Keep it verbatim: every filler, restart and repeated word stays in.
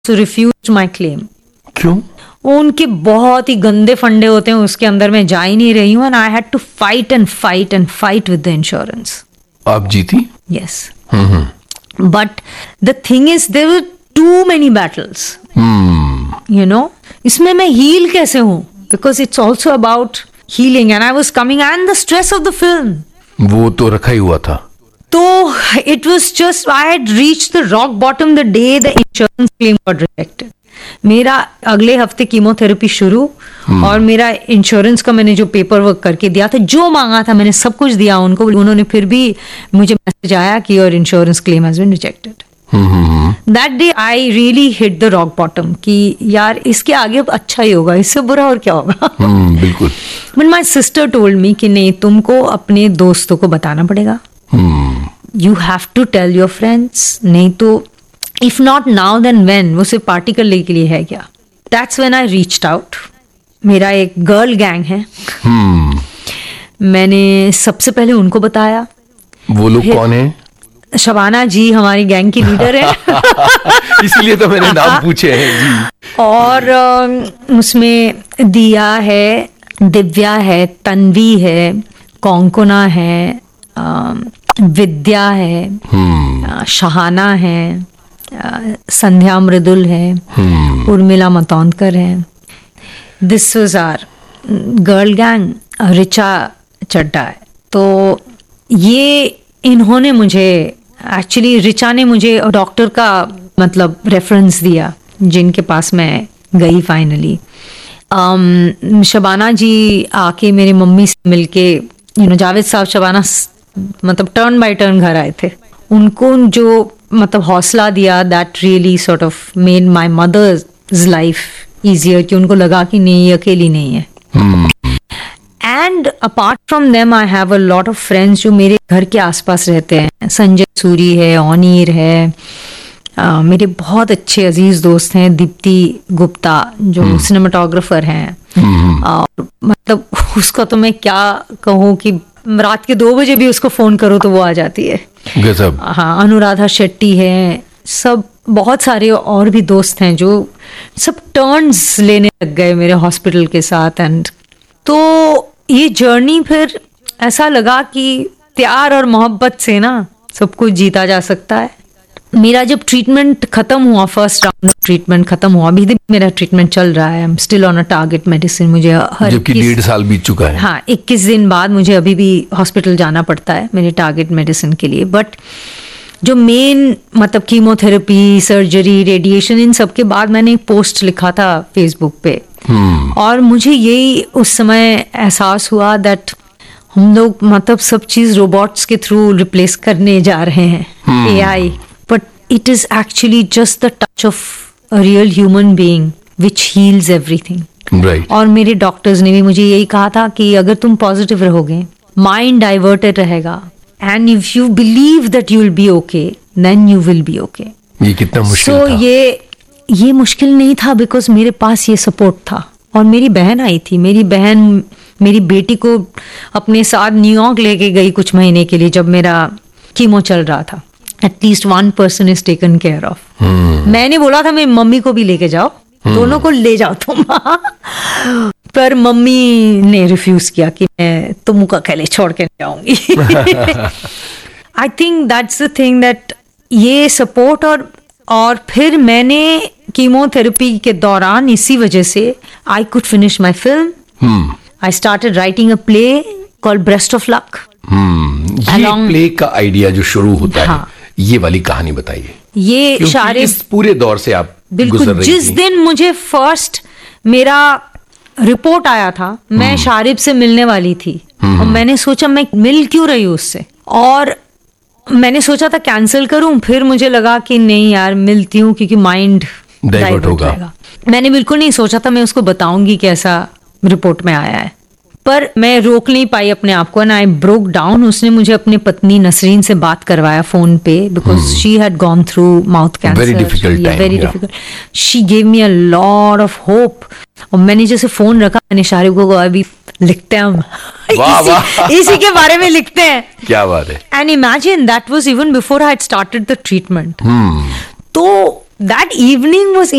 refused my claim. क्यों? उनके बहुत ही गंदे फंडे होते हैं उसके अंदर, मैं जा ही नहीं रही हूँ, and I had to fight and fight and fight with the insurance. आप जीती? Yes. But the thing is there were too many battles. Hmm. You know, इसमें मैं heal कैसे हूँ? Because it's also about healing, and I was coming and the stress of the film. वो तो रखा ही हुआ था. तो it was just I had reached the rock bottom the day the insurance claim got rejected. मेरा अगले हफ्ते chemotherapy शुरू hmm. और मेरा इंश्योरेंस का मैंने जो पेपर वर्क करके दिया था, जो मांगा था मैंने सब कुछ दिया उनको. उन्होंने फिर भी मुझे मैसेज आया कि your insurance claim has been rejected. That day I really hit the rock bottom कि यार इसके आगे अब अच्छा ही होगा, इससे बुरा और क्या होगा. hmm, बिल्कुल. But my sister told me कि नहीं, तुमको अपने दोस्तों को बताना पड़ेगा. You have to tell your friends, नहीं तो if not now then when, वो सिर्फ पार्टी करने के लिए है क्या. That's when I reached out. मेरा एक गर्ल गैंग है. hmm. मैंने सबसे पहले उनको बताया. वो लोग कौन है? शबाना जी हमारी गैंग की लीडर है. इसलिए तो मैंने नाम पूछे हैं जी. और उसमें दिया है, दिव्या है, तन्वी है, कोंकणा है, विद्या है, hmm. शहाना है, संध्या मृदुल है, hmm. उर्मिला मतौंदकर है. This was our girl gang. Richa चड्डा है. तो ये इन्होंने मुझे एक्चुअली रिचा ने मुझे डॉक्टर का मतलब रेफरेंस दिया जिनके पास मैं गई फाइनली. um, शबाना जी आके मेरी मम्मी से मिलके, यू नो जावेद साहब शबाना मतलब टर्न बाय टर्न घर आए थे. उनको जो मतलब हौसला दिया, that really sort of made my mother's life easier, कि उनको लगा कि नहीं ये अकेली नहीं है. And apart from them I have a lot of friends जो मेरे घर के आसपास रहते हैं. संजय सूरी है, ओनीर है, uh, मेरे बहुत अच्छे अजीज दोस्त हैं, दीप्ति गुप्ता जो सिनेमाटोग्राफर हैं. uh, मतलब उसका तो मैं क्या कहूँ कि रात के दो बजे भी उसको फोन करो तो वो आ जाती है. गजब. हाँ, अनुराधा शेट्टी है, सब बहुत सारे और भी दोस्त हैं जो सब टर्न्स लेने लग गए मेरे हॉस्पिटल के साथ. एंड तो ये जर्नी फिर ऐसा लगा कि प्यार और मोहब्बत से ना सब कुछ जीता जा सकता है. मेरा जब ट्रीटमेंट खत्म हुआ, फर्स्ट राउंड ऑफ ट्रीटमेंट खत्म हुआ, अभी भी मेरा ट्रीटमेंट चल रहा है. I am still on a target medicine. मुझे हर जबकि डेढ़ साल बीत चुका है. हाँ, इक्कीस दिन बाद मुझे अभी भी हॉस्पिटल जाना पड़ता है मेरे टारगेट मेडिसिन के लिए. बट जो मेन मतलब कीमोथेरेपी, सर्जरी, रेडिएशन, इन सब के बाद मैंने एक पोस्ट लिखा था फेसबुक पे. hmm. और मुझे यही उस समय एहसास हुआ दैट हम लोग मतलब सब चीज रोबोट्स के थ्रू रिप्लेस करने जा रहे हैं. ए आई, but it is actually just the touch of a real human being which heals everything. Right. और मेरे डॉक्टर्स ने भी मुझे यही कहा था कि अगर तुम पॉजिटिव रहोगे, माइंड डाइवर्टेड रहेगा, and if you believe that you will be okay, then you will be okay. ये कितना मुश्किल so, था. ये ये मुश्किल नहीं था बिकॉज मेरे पास ये सपोर्ट था. और मेरी बहन आई थी. मेरी बहन मेरी बेटी को अपने साथ न्यूयॉर्क लेके गई कुछ महीने के लिए जब मेरा कीमो चल रहा था. At least one person is taken care of. मैंने बोला था मेरी मम्मी को भी लेके जाओ, hmm. दोनों को ले जाओ तुम. पर मम्मी ने रिफ्यूज किया कि मैं तुमको अकेले छोड़ के जाऊंगी. I think that's the thing that ये सपोर्ट. और और फिर मैंने कीमोथेरेपी के दौरान इसी वजह से I could finish my film. I started writing a play called breast of luck. ये प्ले का आइडिया जो शुरू होता हाँ. है, ये वाली कहानी बताइए. ये शारिब, इस पूरे दौर से आप बिल्कुल गुजर रही जिस थी. दिन मुझे फर्स्ट मेरा रिपोर्ट आया था, मैं शारिब से मिलने वाली थी. और मैंने सोचा मैं मिल क्यों रही हूँ उससे, और मैंने सोचा था कैंसिल करूं. फिर मुझे लगा कि नहीं यार, मिलती हूँ क्योंकि माइंड डाइवर्ट होगा. मैंने बिल्कुल नहीं सोचा था मैं उसको बताऊंगी कि ऐसा रिपोर्ट में आया है. पर मैं रोक नहीं पाई अपने आप को, एंड आई ब्रोक डाउन. उसने मुझे अपनी पत्नी नसरीन से बात करवाया फोन पे because she had gone through mouth cancer. Very difficult time. Very difficult. She gave me a lot of hope. और मैंने जैसे फोन रखा, मैंने शारिब को अभी लिखते हैं हम वाह, इसी, वाह. इसी के बारे में लिखते हैं. क्या बात है. And imagine that was even before I had started the treatment. तो दैट इवनिंग वाज